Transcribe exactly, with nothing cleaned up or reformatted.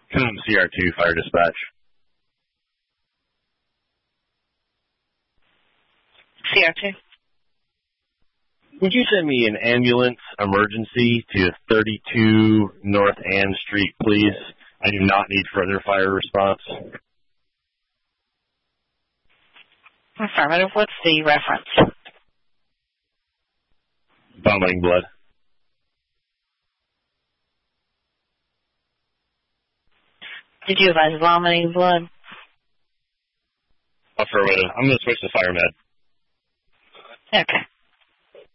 Come C R two, fire dispatch. C R two. Would you send me an ambulance emergency to thirty-two North Ann Street, please? I do not need further fire response. Affirmative. What's the reference? Vomiting blood. Did you advise vomiting blood? Affirmative. I'm going to switch to fire med. Okay.